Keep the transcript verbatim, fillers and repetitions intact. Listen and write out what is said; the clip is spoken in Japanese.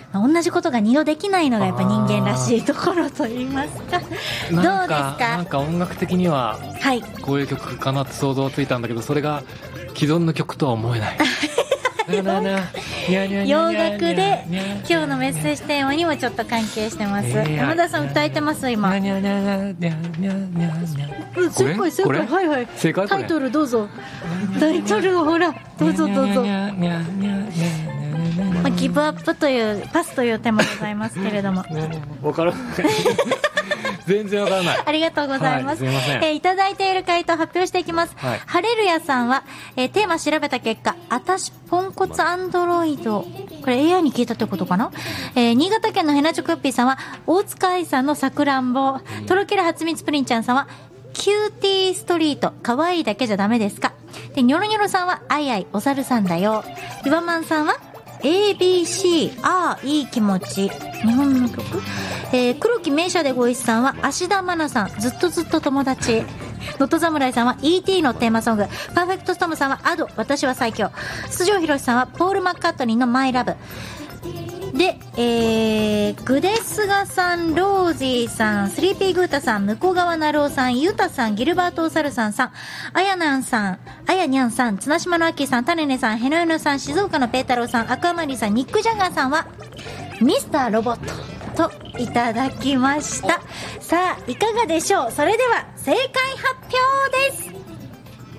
まあ、同じことが二度できないのがやっぱ人間らしいところと言いますか。どうですか。 なんか音楽的にはこういう曲かなって想像ついたんだけど、それが既存の曲とは思えない洋楽で今日のメッセージテーマにもちょっと関係してます。山田さん歌えてます今。正解正解、はいはい、正解。タイトルどうぞ。タイトルをほらどうぞどうぞ。まあ、ギブアップというパスというテーマでございますけれどもわからない全然わからない。 ありがとうございます。はい、すいません。えー、いただいている回答発表していきます。はい、ハレルヤさんは、えー、テーマ調べた結果、あたしポンコツアンドロイド。これ エーアイ に聞いたってことかな。えー、新潟県のヘナチョクッピーさんは、大塚愛さんのさくらんぼ。とろけるはちみつプリンちゃんさんは、キューティーストリート。可愛いだけじゃダメですか。で、ニョロニョロさんは、アイアイお猿さんだよ。リバマンさんは、エービーシー ああいい気持ち日本の曲、えー、黒木名車でご一緒さんは芦田愛菜さんずっとずっと友達能登侍さんは イーティー のテーマソングパーフェクトストームさんはアド私は最強須城博さんはポール・マッカートニーのマイラブで、えー、グデスガさん、ロージーさん、スリーピーグータさん、向川なるおさん、ユタさん、ギルバート・オサルさんさん、あやなんさん、あやにゃんさん、綱島のアッキーさん、タネネさん、ヘノヨノさん、静岡のペータローさん、アクアマリーさん、ニック・ジャガーさんは、ミスターロボットといただきました。さあ、いかがでしょう。それでは、正解発表です。